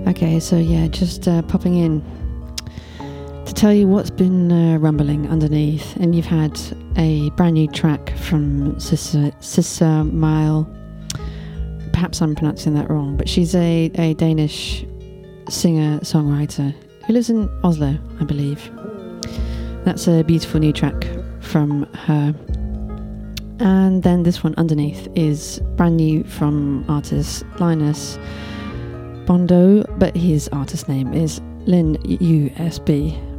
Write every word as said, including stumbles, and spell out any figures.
Okay, so yeah, just uh, popping in to tell you what's been uh, rumbling underneath. And you've had a brand new track from Sissa, Sissa Mile. Perhaps I'm pronouncing that wrong, but she's a, a Danish singer-songwriter who lives in Oslo, I believe. That's a beautiful new track from her. And then this one underneath is brand new from artist Linus Bondo, but his artist name is Lin U S B.